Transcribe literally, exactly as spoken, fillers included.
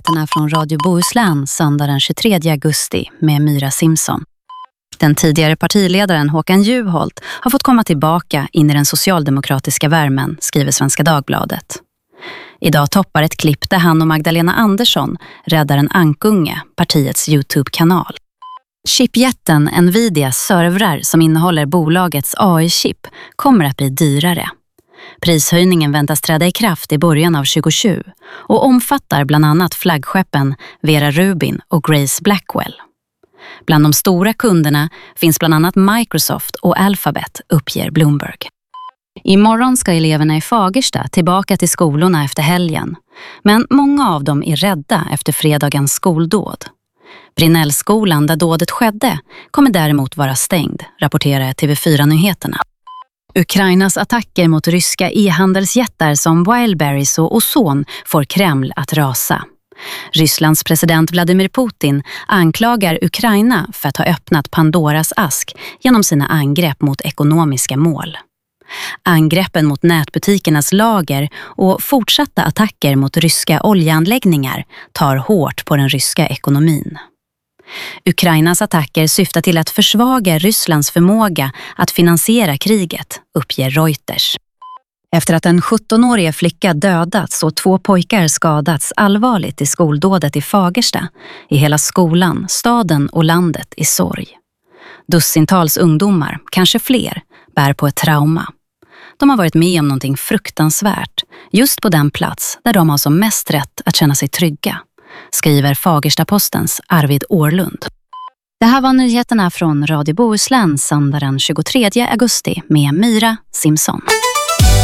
nyheterna från Radio Bohuslän söndag den tjugotredje augusti med Myra Simson. Den tidigare partiledaren Håkan Juholt har fått komma tillbaka in i den socialdemokratiska värmen, skriver Svenska Dagbladet. Idag toppar ett klipp där han och Magdalena Andersson räddar en ankunge, partiets YouTube-kanal. Chipjätten Nvidias servrar som innehåller bolagets A I-chip kommer att bli dyrare. Prishöjningen väntas träda i kraft i början av tjugotjugo och omfattar bland annat flaggskeppen Vera Rubin och Grace Blackwell. Bland de stora kunderna finns bland annat Microsoft och Alphabet, uppger Bloomberg. Imorgon ska eleverna i Fagersta tillbaka till skolorna efter helgen, men många av dem är rädda efter fredagens skoldåd. Brinnellskolan där dådet skedde kommer däremot vara stängd, rapporterar T V fyra-nyheterna. Ukrainas attacker mot ryska e-handelsjättar som Wildberries och Ozon får Kreml att rasa. Rysslands president Vladimir Putin anklagar Ukraina för att ha öppnat Pandoras ask genom sina angrepp mot ekonomiska mål. Angreppen mot nätbutikernas lager och fortsatta attacker mot ryska oljeanläggningar tar hårt på den ryska ekonomin. Ukrainas attacker syftar till att försvaga Rysslands förmåga att finansiera kriget, uppger Reuters. Efter att en sjuttonårig flicka dödats och två pojkar skadats allvarligt i skoldådet i Fagersta är hela skolan, staden och landet i sorg. Dussintals ungdomar, kanske fler, bär på ett trauma. De har varit med om någonting fruktansvärt, just på den plats där de har som mest rätt att känna sig trygga, skriver Fagersta-Postens Arvid Årlund. Det här var nyheterna från Radio Bohuslän söndag den tjugotredje augusti med Myra Simson.